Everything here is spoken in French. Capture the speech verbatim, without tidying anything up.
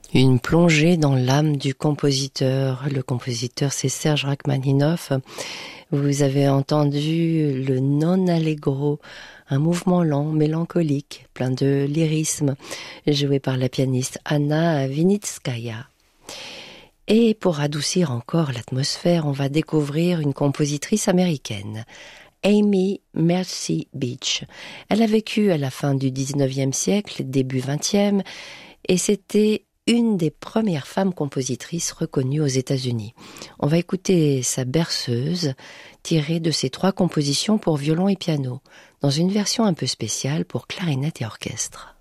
Une plongée dans l'âme du compositeur. Le compositeur, c'est Serge Rachmaninoff. Vous avez entendu le non allegro, un mouvement lent, mélancolique, plein de lyrisme, joué par la pianiste Anna Vinitskaya. Et pour adoucir encore l'atmosphère, on va découvrir une compositrice américaine, Amy Mercy Beach. Elle a vécu à la fin du dix-neuvième siècle, début vingtième, et c'était une des premières femmes compositrices reconnues aux États-Unis. On va écouter sa berceuse, tirée de ses trois compositions pour violon et piano, dans une version un peu spéciale pour clarinette et orchestre.